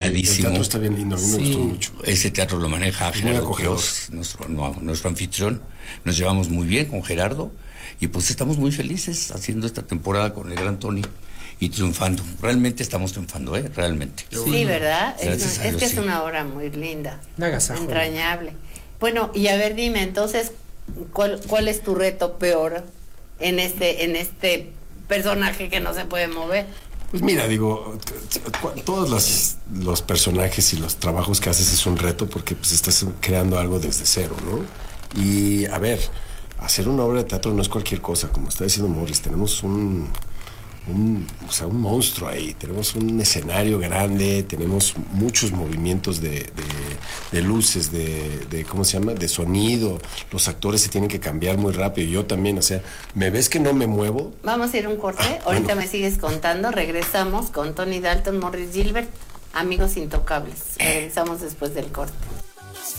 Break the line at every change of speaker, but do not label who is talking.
manejadísimo.
El teatro está bien lindo, a mí me gustó mucho.
Ese teatro lo maneja Gerardo
acogedor.
Quiroz, nuestro anfitrión. Nos llevamos muy bien con Gerardo y pues estamos muy felices haciendo esta temporada con el gran Tony y triunfando. Realmente estamos triunfando, realmente.
Sí, ¿verdad?
Gracias a Dios,
Es
sí.
una obra muy linda,
Agasajo.
entrañable. Bueno, y a ver, dime, entonces, ¿cuál es tu reto peor en este personaje que no se puede mover?
Pues mira, digo, todos los personajes y los trabajos que haces es un reto porque pues estás creando algo desde cero, ¿no? Y a ver, hacer una obra de teatro no es cualquier cosa, como está diciendo Morris, tenemos un monstruo ahí, tenemos un escenario grande, tenemos muchos movimientos de luces, de ¿cómo se llama? De sonido, los actores se tienen que cambiar muy rápido, yo también, o sea, ¿me ves que no me muevo?
Vamos a ir a un corte, ahorita me sigues contando, regresamos con Tony Dalton, Morris Gilbert, Amigos Intocables, regresamos después del corte.